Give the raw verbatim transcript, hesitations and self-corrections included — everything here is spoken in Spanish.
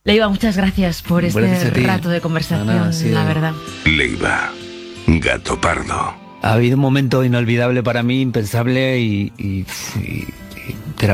Leiva, muchas gracias por este Gracias a ti. rato de conversación, Nada, sí. la verdad. Leiva, gato pardo. Ha habido un momento inolvidable para mí, impensable y, y, y, y